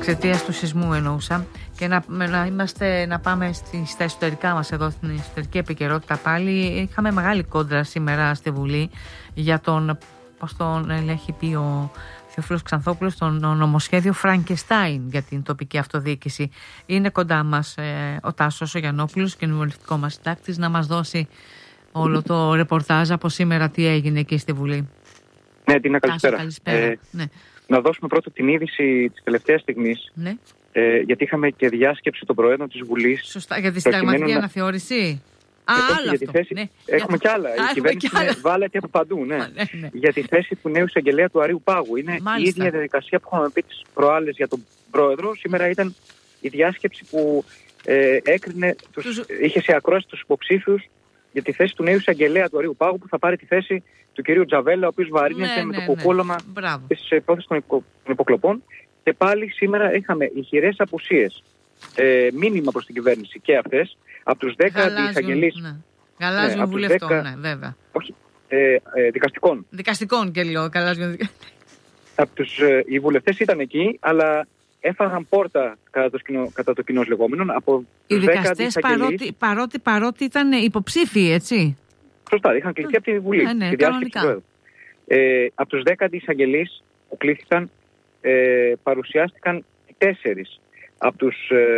εξαιτίας του σεισμού εννοούσα. Και να πάμε στα εσωτερικά μας εδώ, στην εσωτερική επικαιρότητα πάλι. Είχαμε μεγάλη κόντρα σήμερα στη Βουλή για τον, πώς τον έχει πει ο Θεοφίλος Ξανθόπουλος, τον νομοσχέδιο Φραγκεστάιν για την τοπική αυτοδιοίκηση. Είναι κοντά μας ο Τάσος ο Γιαννόπουλος, κοινοβουλευτικό μας συντάκτης, να μας δώσει όλο το ρεπορτάζ από σήμερα τι έγινε εκεί στη Βουλή. Ναι, Τίνα, καλησπέρα. Ναι. Να δώσουμε πρώτα την είδηση της τελευταίας στιγμής, ναι. Γιατί είχαμε και διάσκεψη των Προέδρων της Βουλής. Σωστά, για τη συνταγματική αναθεώρηση. Άλλο για τη θέση, ναι. Έχουμε κι άλλα. Η κυβέρνηση βάλετε από παντού. Ναι. Ναι. Για τη θέση του νέου εισαγγελέα του Αρείου Πάγου. Είναι η ίδια διαδικασία που είχαμε πει τις προάλλες για τον Πρόεδρο. Σήμερα ήταν η διάσκεψη που έκρινε, είχε σε ακρόαση τους υποψήφιους για τη θέση του νέου εισαγγελέα του Αρείου Πάγου, που θα πάρει τη θέση του κυρίου Τζαβέλα, ο οποίος βαρύνεται με το κοκόλωμα της υπόθεσης των υποκλοπών. Και πάλι σήμερα είχαμε ηχηρές απουσίες. Μήνυμα προς την κυβέρνηση και αυτές. Από τους 10 εισαγγελείς. Γαλάζιων βουλευτών, βέβαια. Όχι, δικαστικών. Δικαστικών και λέω, γαλάζιων. Από οι βουλευτές ήταν εκεί, αλλά έφαγαν πόρτα κατά το κοινός λεγόμενον. Από οι δικαστές παρότι ήταν υποψήφιοι, έτσι. Σωστά, είχαν κληθεί από τη Βουλή. Ναι, κανονικά. Από τους 10 εισαγγελείς που κλήθηκαν, παρουσιάστηκαν 4. Από τους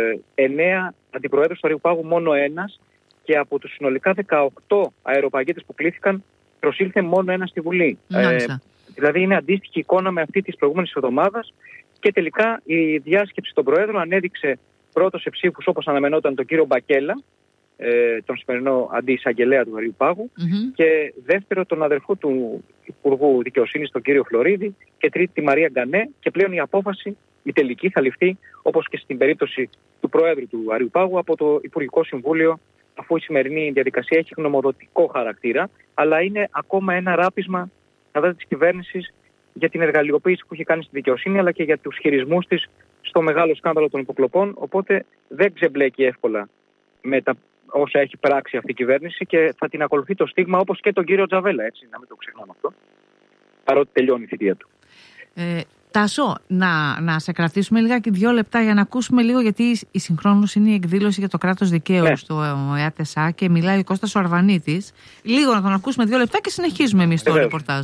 9 αντιπροέδρους του Αρείου Πάγου μόνο ένας, και από τους συνολικά 18 αεροπαγίτες που κλήθηκαν προσήλθε μόνο ένας στη Βουλή. Δηλαδή είναι αντίστοιχη εικόνα με αυτή της προηγούμενης εβδομάδας, και τελικά η διάσκεψη των Προέδρων ανέδειξε πρώτο σε ψήφους, όπως αναμενόταν, τον κύριο Μπακέλα, τον σημερινό αντιεισαγγελέα του Αρείου Πάγου, και δεύτερο τον αδερφό του Υπουργού Δικαιοσύνης, τον κύριο Φλωρίδη, και τρίτη τη Μαρία Γκανέ. Και πλέον η απόφαση, η τελική, θα ληφθεί, όπως και στην περίπτωση του Προέδρου του Αρείου Πάγου, από το Υπουργικό Συμβούλιο, αφού η σημερινή διαδικασία έχει γνωμοδοτικό χαρακτήρα, αλλά είναι ακόμα ένα ράπισμα κατά της κυβέρνησης για την εργαλειοποίηση που έχει κάνει στη δικαιοσύνη, αλλά και για τους χειρισμούς της στο μεγάλο σκάνδαλο των υποκλοπών. Οπότε δεν ξεμπλέκει εύκολα με τα όσα έχει πράξει αυτή η κυβέρνηση, και θα την ακολουθεί το στίγμα, όπως και τον κύριο Τζαβέλα, έτσι, να μην το ξεχνάμε αυτό, παρότι τελειώνει η θητεία του. Τάσο, να σε κρατήσουμε λίγα και 2 λεπτά για να ακούσουμε λίγο, γιατί η συγχρόνως είναι η εκδήλωση για το κράτος δικαίου στο ΕΑΤΕΣΑ και μιλάει ο Κώστας ο Αρβανίτης. Λίγο να τον ακούσουμε 2 λεπτά και συνεχίζουμε εμείς το ρεπορτάζ.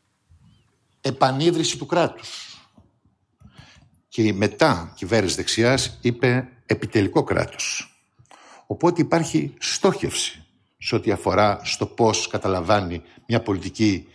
Επανίδρυση του κράτους. Και μετά κυβέρνηση δεξιάς είπε επιτελικό κράτος. Οπότε υπάρχει στόχευση σε ό,τι αφορά στο πώς καταλαμβάνει μια πολιτική